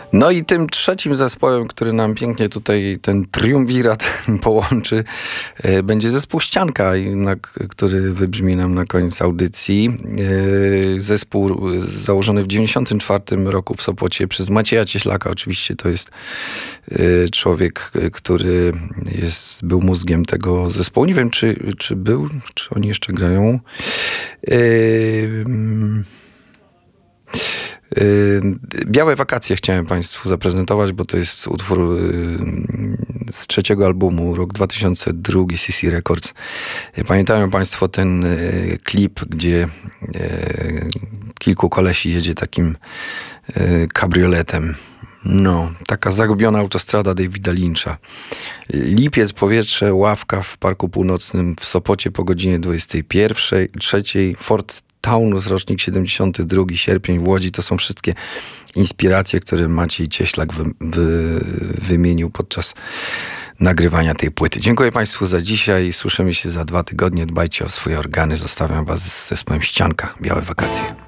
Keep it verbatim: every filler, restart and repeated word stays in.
No i tym trzecim zespołem, który nam pięknie tutaj ten triumvirat połączy, będzie zespół Ścianka, który wybrzmi nam na koniec audycji. Zespół założony w dziewięćdziesiątym czwartym roku w Sopocie przez Macieja Cieślaka. Oczywiście to jest człowiek, który jest, był mózgiem tego zespołu. Nie wiem, czy, czy był, czy oni jeszcze grają. Yy... Białe wakacje chciałem Państwu zaprezentować, bo to jest utwór z trzeciego albumu, rok dwa tysiące drugi, C C Records. Pamiętają Państwo ten klip, gdzie kilku kolesi jedzie takim kabrioletem. No, taka zagubiona autostrada Davida Lyncha. Lipiec, powietrze, ławka w Parku Północnym w Sopocie po godzinie dwudziestej pierwszej, trzeciej, Fort Taunus, rocznik siedemdziesiąty drugi, sierpień w Łodzi. To są wszystkie inspiracje, które Maciej Cieślak wy, wy, wymienił podczas nagrywania tej płyty. Dziękuję Państwu za dzisiaj. Słyszymy się za dwa tygodnie. Dbajcie o swoje organy. Zostawiam Was z zespołem Ścianka. Białe wakacje.